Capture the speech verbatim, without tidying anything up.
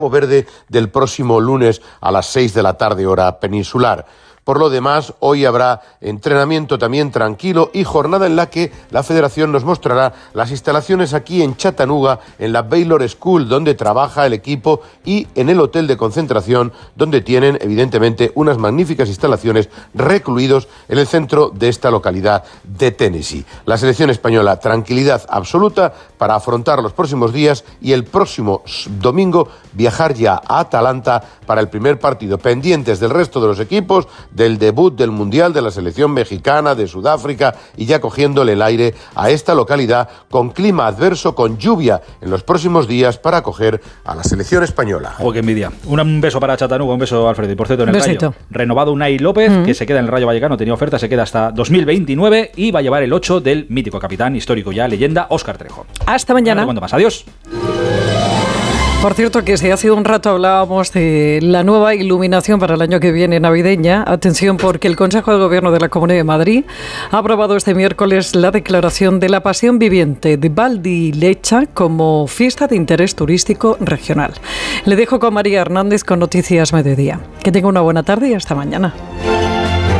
verde del próximo lunes a las seis de la tarde hora peninsular. Por lo demás, hoy habrá entrenamiento también tranquilo y jornada en la que la Federación nos mostrará las instalaciones aquí en Chattanooga, en la Baylor School, donde trabaja el equipo, y en el hotel de concentración, donde tienen, evidentemente, unas magníficas instalaciones recluidos en el centro de esta localidad de Tennessee. La selección española, tranquilidad absoluta para afrontar los próximos días y el próximo domingo viajar ya a Atalanta para el primer partido, pendientes del resto de los equipos, del debut del Mundial de la selección mexicana, de Sudáfrica, y ya cogiéndole el aire a esta localidad con clima adverso, con lluvia en los próximos días para acoger a la selección española. ¡Oh, qué envidia! Un beso para Chattanooga, un beso, Alfredo. Y por cierto, en el Besito. Rayo, renovado Unai López, mm. que se queda en el Rayo Vallecano, tenía oferta, se queda hasta dos mil veintinueve y va a llevar el ocho del mítico capitán, histórico ya, leyenda, Óscar Trejo. Hasta mañana. ¿Cuándo más? Adiós. Por cierto, que si hace un rato hablábamos de la nueva iluminación para el año que viene navideña, atención, porque el Consejo de Gobierno de la Comunidad de Madrid ha aprobado este miércoles la declaración de la Pasión Viviente de Valdilecha como fiesta de interés turístico regional. Le dejo con María Hernández con Noticias Mediodía. Que tenga una buena tarde y hasta mañana.